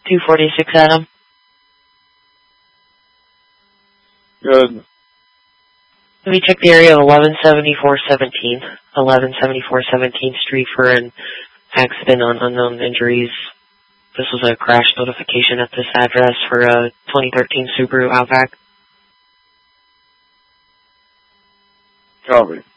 246 Adam. Good. Let me check the area of 117417th, 17th Street for an accident on unknown injuries. This was a crash notification at this address for a 2013 Subaru Outback. Copy.